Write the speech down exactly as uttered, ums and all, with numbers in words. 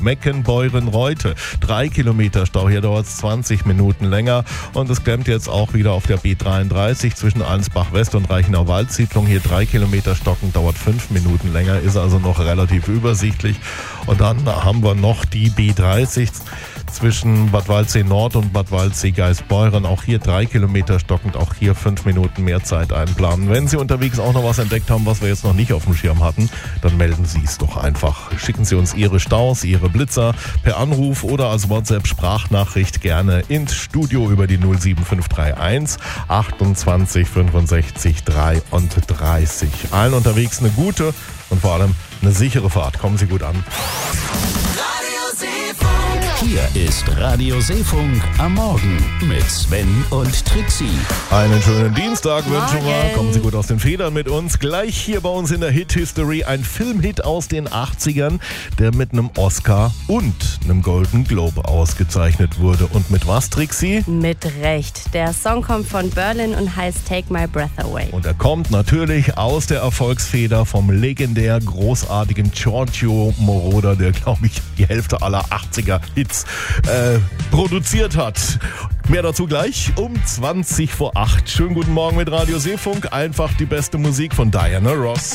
Meckenbeuren-Reute. Drei Kilometer Stau, hier dauert es zwanzig Minuten länger. Und es klemmt jetzt auch wieder auf der B dreiunddreißig zwischen Ansbach West und Reichenau Waldsiedlung. Hier drei Kilometer stocken, dauert fünf Minuten länger, ist also noch relativ übersichtlich. Und dann haben wir noch die B dreißig zwischen Bad Waldsee Nord und Bad Waldsee Geisbeuren. Auch hier drei Kilometer stockend, auch hier fünf Minuten mehr Zeit einplanen. Wenn Sie unterwegs auch noch was entdeckt haben, was wir jetzt noch nicht auf dem Schirm hatten, dann melden Sie es doch einfach. Schicken Sie uns Ihre Staus, Ihre Blitzer per Anruf oder als WhatsApp-Sprachnachricht gerne ins Studio über die null sieben fünf drei eins achtundzwanzig fünfundsechzig dreiunddreißig. Allen unterwegs eine gute und vor allem eine sichere Fahrt. Kommen Sie gut an. Hier ist Radio Seefunk am Morgen mit Sven und Trixie. Einen schönen Dienstag wünschen wir. Kommen Sie gut aus den Federn mit uns. Gleich hier bei uns in der Hit History ein Filmhit aus den achtzigern, der mit einem Oscar und einem Golden Globe ausgezeichnet wurde. Und mit was, Trixie? Mit Recht. Der Song kommt von Berlin und heißt Take My Breath Away. Und er kommt natürlich aus der Erfolgsfeder vom legendär großartigen Giorgio Moroder, der, glaube ich, die Hälfte aller achtziger Hits äh, produziert hat. Mehr dazu gleich um zwanzig vor acht. Schönen guten Morgen mit Radio Seefunk. Einfach die beste Musik von Diana Ross.